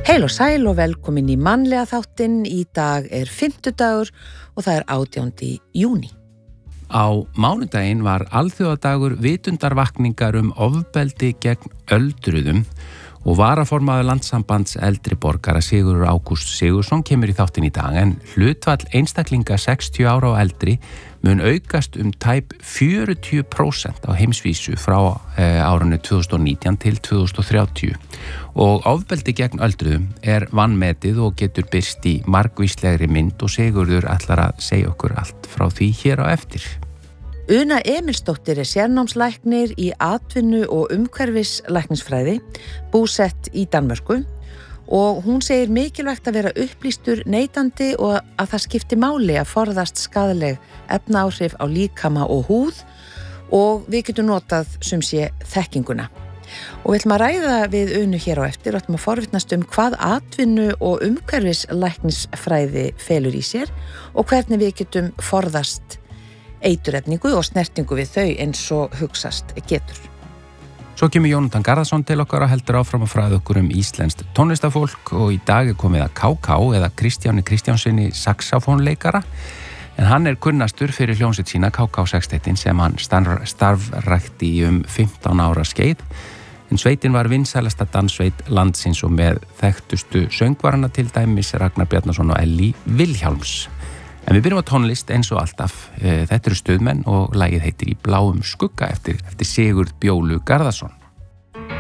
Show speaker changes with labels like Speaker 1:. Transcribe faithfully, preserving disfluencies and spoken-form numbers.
Speaker 1: Heil og sæl og velkomin í mannlega þáttinn. Í dag er fimmtudagur og það er átjándi júní.
Speaker 2: Á mánudaginn var alþjóðadagur vitundarvakningar um ofbeldi gegn öldruðum og varaformaður Landssambands eldri borgara Sigurður Ágúst Sigurðsson kemur í þáttinn í dag, en hlutfall einstaklinga sextíu ára og eldri mun aukast um tæp fjörutíu prósent á heimsvísu frá eh, árinu tvö þúsund og nítján til tvö þúsund og þrjátíu og ofbeldi gegn öldruðum er vanmetið og getur birst í margvíslegri mynd og Sigurður ætlar að segja okkur allt frá því hér á eftir.
Speaker 1: Una Emilsdóttir er sérnámslæknir í atvinnu- og umhverfislæknisfræði, búsett í Danmörku, og hún segir mikilvægt að vera upplýstur neytandi og að það skipti máli að forðast skaðleg efnaáhrif á líkama og húð, og við getum notað sem sé þekkinguna. Og við ætlum að ræða við Unu hér á eftir og ætlum að forvitnast um hvað atvinnu- og umhverfislæknisfræði felur í sér og hvernig við getum forðast eiturefningu og snertingu við þau eins og hugsast getur.
Speaker 2: Svo kemur Jónatan Garðarsson til okkar og heldur áfram að fræða okkur um íslenskt tónlistafólk, og í dag er komið að K K eða Kristjáni Kristjánsinni saxofónleikara, en hann er kunnastur fyrir hljómsveit sína K K sextettin sem hann starf, starfrækti í um fimmtán ára skeið, en sveitin var vinsælasta danssveit landsins og með þekktustu söngvarana til dæmis Ragnar Bjarnason og Ellý Vilhjálms. En við byrjum á tónlist eins og alltaf. Þetta eru Stuðmenn og lagið heitir Í bláum skugga eftir, eftir Sigurð Bjólu Garðarsson.